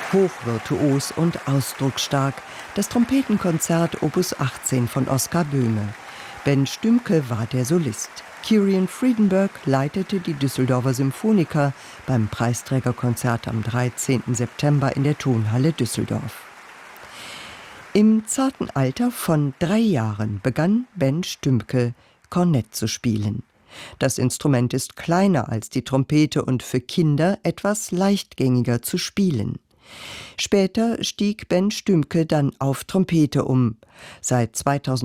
Hochvirtuos und ausdrucksstark, das Trompetenkonzert Opus 18 von Oskar Böhme. Ben Stümke war der Solist. Kirian Friedenberg leitete die Düsseldorfer Symphoniker beim Preisträgerkonzert am 13. September in der Tonhalle Düsseldorf. Im zarten Alter von 3 Jahren begann Ben Stümke, Kornett zu spielen. Das Instrument ist kleiner als die Trompete und für Kinder etwas leichtgängiger zu spielen. Später stieg Ben Stümke dann auf Trompete um. Seit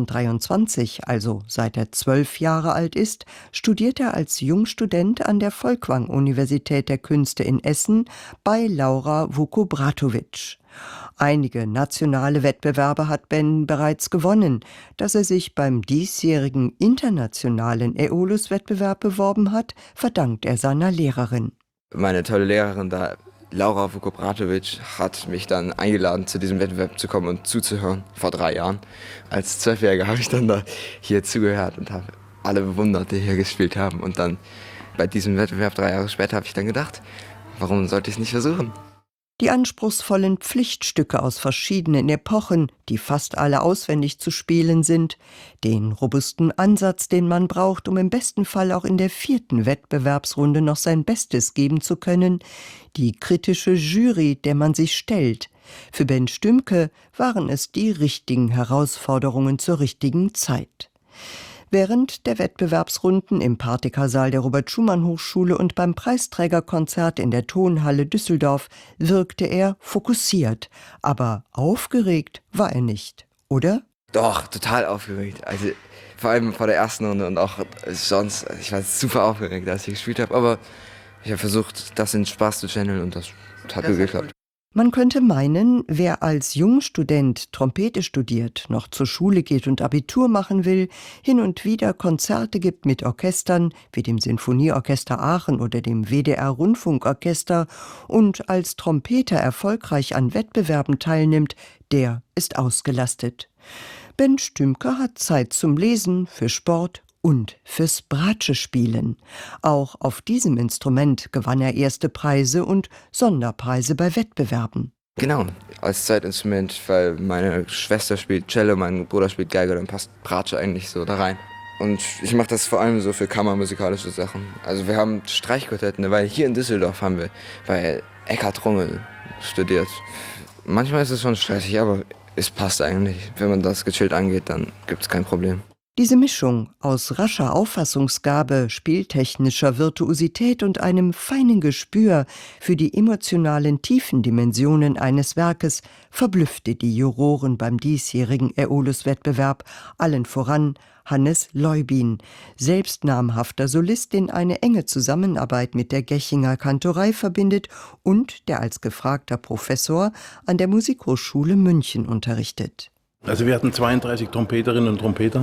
2023, also seit er 12 Jahre alt ist, studiert er als Jungstudent an der Folkwang-Universität der Künste in Essen bei Laura Vukobratovic. Einige nationale Wettbewerbe hat Ben bereits gewonnen. Dass er sich beim diesjährigen internationalen Aeolus-Wettbewerb beworben hat, verdankt er seiner Lehrerin. Meine tolle Lehrerin da, Laura Vukobratovic, hat mich dann eingeladen, zu diesem Wettbewerb zu kommen und zuzuhören, vor 3 Jahren. Als 12-Jähriger habe ich dann da hier zugehört und habe alle bewundert, die hier gespielt haben. Und dann bei diesem Wettbewerb 3 Jahre später habe ich dann gedacht, warum sollte ich es nicht versuchen? Die anspruchsvollen Pflichtstücke aus verschiedenen Epochen, die fast alle auswendig zu spielen sind, den robusten Ansatz, den man braucht, um im besten Fall auch in der 4. Wettbewerbsrunde noch sein Bestes geben zu können, die kritische Jury, der man sich stellt. Für Ben Stümke waren es die richtigen Herausforderungen zur richtigen Zeit. Während der Wettbewerbsrunden im Partysaal der Robert-Schumann-Hochschule und beim Preisträgerkonzert in der Tonhalle Düsseldorf wirkte er fokussiert. Aber aufgeregt war er nicht, oder? Doch, total aufgeregt. Also vor allem vor der ersten Runde und auch sonst. Ich war super aufgeregt, als ich gespielt habe. Aber ich habe versucht, das in Spaß zu channeln und das hat gut geklappt. Man könnte meinen, wer als Jungstudent Trompete studiert, noch zur Schule geht und Abitur machen will, hin und wieder Konzerte gibt mit Orchestern wie dem Sinfonieorchester Aachen oder dem WDR-Rundfunkorchester und als Trompeter erfolgreich an Wettbewerben teilnimmt, der ist ausgelastet. Ben Stümke hat Zeit zum Lesen, für Sport und fürs Bratsche-Spielen. Auch auf diesem Instrument gewann er erste Preise und Sonderpreise bei Wettbewerben. Genau, als Zeitinstrument, weil meine Schwester spielt Cello, mein Bruder spielt Geige, dann passt Bratsche eigentlich so da rein. Und ich mache das vor allem so für kammermusikalische Sachen. Also wir haben Streichquartetten, weil hier in Düsseldorf haben wir bei Eckhard Rungel studiert. Manchmal ist es schon stressig, aber es passt eigentlich. Wenn man das gechillt angeht, dann gibt es kein Problem. Diese Mischung aus rascher Auffassungsgabe, spieltechnischer Virtuosität und einem feinen Gespür für die emotionalen Tiefendimensionen eines Werkes verblüffte die Juroren beim diesjährigen Aeolus-Wettbewerb, allen voran Hannes Leubin, selbst namhafter Solist, den eine enge Zusammenarbeit mit der Gächinger Kantorei verbindet und der als gefragter Professor an der Musikhochschule München unterrichtet. Also wir hatten 32 Trompeterinnen und Trompeter,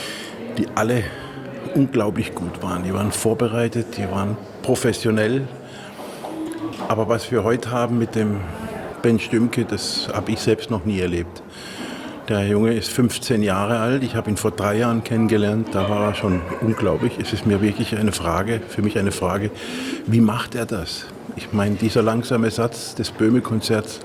die alle unglaublich gut waren. Die waren vorbereitet, die waren professionell. Aber was wir heute haben mit dem Ben Stümke, das habe ich selbst noch nie erlebt. Der Junge ist 15 Jahre alt, ich habe ihn vor 3 Jahren kennengelernt, da war er schon unglaublich. Es ist mir wirklich für mich eine Frage, wie macht er das? Ich meine, dieser langsame Satz des Böhme-Konzerts,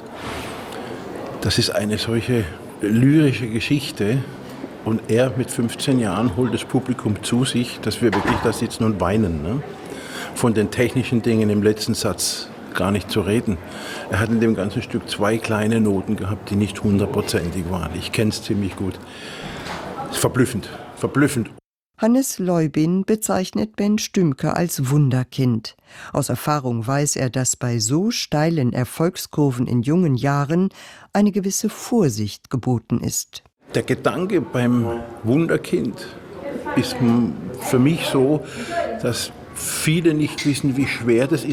das ist eine solche lyrische Geschichte und er mit 15 Jahren holt das Publikum zu sich, dass wir wirklich da sitzen und weinen. Ne? Von den technischen Dingen im letzten Satz gar nicht zu reden. Er hat in dem ganzen Stück 2 kleine Noten gehabt, die nicht 100%ig waren. Ich kenne es ziemlich gut. Es ist verblüffend, verblüffend. Hannes Leubin bezeichnet Ben Stümke als Wunderkind. Aus Erfahrung weiß er, dass bei so steilen Erfolgskurven in jungen Jahren eine gewisse Vorsicht geboten ist. Der Gedanke beim Wunderkind ist für mich so, dass viele nicht wissen, wie schwer das ist.